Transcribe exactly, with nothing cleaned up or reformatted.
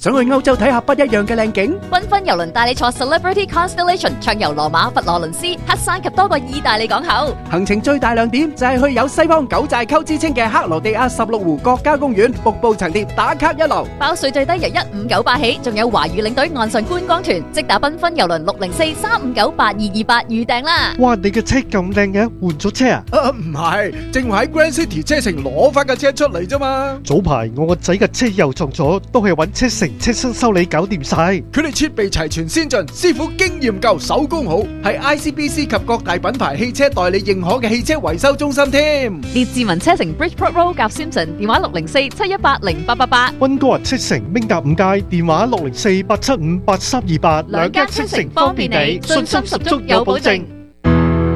想去歐洲睇下不一樣嘅靚景？ 繽紛郵輪帶你坐 Celebrity Constellation 暢遊羅馬、佛羅倫斯、黑山及多個意大利港口。 行程最大亮點就係去有西方九寨溝之稱嘅克羅地亞十六湖國家公園，瀑布層疊打卡一流。 包稅最低由一五九八起，仲有華語領隊岸上觀光團，即打繽紛郵輪六零四三五九八二二八預訂啦。 哇，你嘅車咁靚嘅，換咗車啊？ 啊，唔係，正話喺 Grand City 車城攞翻架車出嚟啫嘛。 早排我個仔嘅車又撞咗，都係揾車城車身修理搞掂晒。 佢哋設備齊全先進，師傅經驗夠，手工好，係 I C B C 及各大品牌汽車代理認可嘅汽車維修中心添。 列治文車城 Bridgeport Road 夾 Simpson， 電話六零四七一八零八八八。 溫哥華車城明達五街，電話六零四八七五八三二八。 兩間車城方便你，信心十足有保證。